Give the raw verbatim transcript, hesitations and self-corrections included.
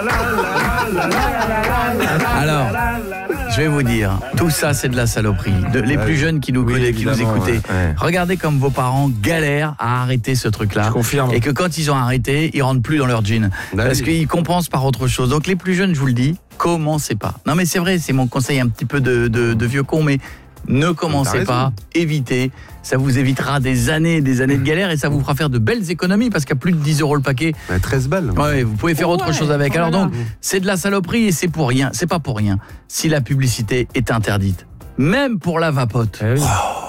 Alors, je vais vous dire, tout ça c'est de la saloperie. De, les ouais, plus jeunes qui nous oui, connaissent, qui nous écoutaient, ouais, ouais. regardez comme vos parents galèrent à arrêter ce truc-là. Je confirme. Et que quand ils ont arrêté, ils rentrent plus dans leur jean. Bah parce oui. qu'ils compensent par autre chose. Donc les plus jeunes, je vous le dis, commencez pas. Non mais c'est vrai, c'est mon conseil un petit peu de, de, de vieux con, mais ne commencez pas, évitez. Ça vous évitera des années et des années de galère et ça vous fera faire de belles économies parce qu'à plus de dix euros le paquet, Bah, treize balles. ouais, vous pouvez faire Oh autre ouais, chose avec. oh là Alors là. donc, c'est de la saloperie et c'est pour rien. C'est pas pour rien si la publicité est interdite. Même pour la vapote. Eh oui. Oh,